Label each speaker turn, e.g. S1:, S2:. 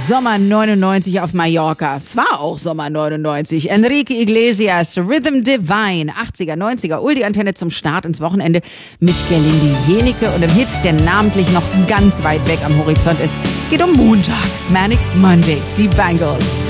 S1: Sommer 99 auf Mallorca. Es war auch Sommer 99. Enrique Iglesias, Rhythm Divine, 80er, 90er, Uldi-Antenne zum Start ins Wochenende mit Gerlinde Jenike und dem Hit, der namentlich noch ganz weit weg am Horizont ist. Geht um Montag, Manic Monday, die Bangles.